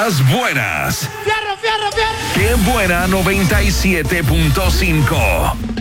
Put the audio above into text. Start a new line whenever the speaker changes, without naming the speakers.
las buenas.
¡Fierro, fierro, fierro!
¡Qué buena 97.5!